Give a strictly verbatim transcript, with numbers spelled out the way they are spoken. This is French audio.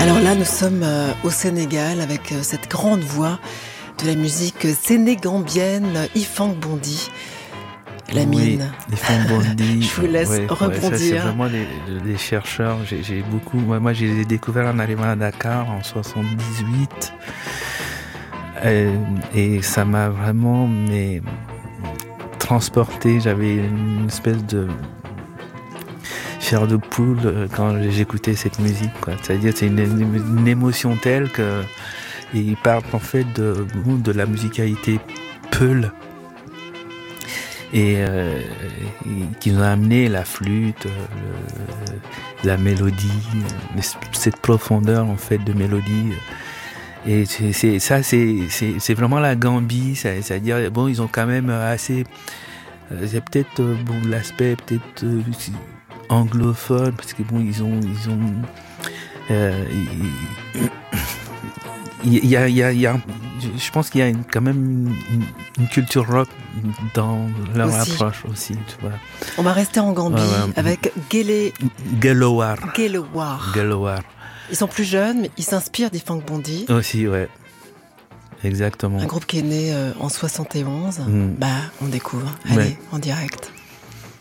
Alors là, nous sommes au Sénégal avec cette grande voix de la musique sénégambienne, Ifang Bondi. La mine. Oui, Ifang Bondi. Je vous laisse ouais, rebondir. Ouais, c'est vraiment les, les chercheurs. J'ai, j'ai beaucoup. Moi, moi, j'ai découvert en arrivant à Dakar en soixante-dix-huit, et, et ça m'a vraiment mais transporté. J'avais une espèce de chair de poule quand j'écoutais cette musique, quoi. C'est-à-dire, c'est une, une émotion telle que et ils parlent en fait de de la musicalité Peul. Et, euh, et qui nous a amené la flûte, le, la mélodie, cette profondeur en fait de mélodie. Et c'est, c'est ça, c'est, c'est, c'est vraiment la Gambie, ça, c'est-à-dire bon, ils ont quand même assez, c'est peut-être bon l'aspect peut-être euh, anglophone parce que bon, ils ont, ils ont, euh, il y a, il y a, il y a, je pense qu'il y a une, quand même une, une culture rock dans leur aussi. Approche aussi, tu vois. On va rester en Gambie ouais, ouais. avec Guélé... Gelowar. Gelowar. Gelowar. Ils sont plus jeunes, mais ils s'inspirent d'Ifang Bondi. Aussi, ouais. Exactement. Un groupe qui est né euh, en soixante et onze. Mm. Bah, on découvre. Allez, ouais. En direct.